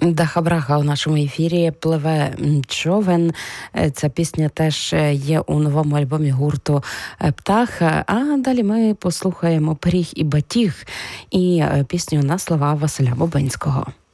Даха Браха у нашому ефірі «Пливе човен». Ця пісня теж є у новому альбомі гурту «Птах». А далі ми послухаємо «Пиріг і батіг» і пісню на слова Василя Бубенського.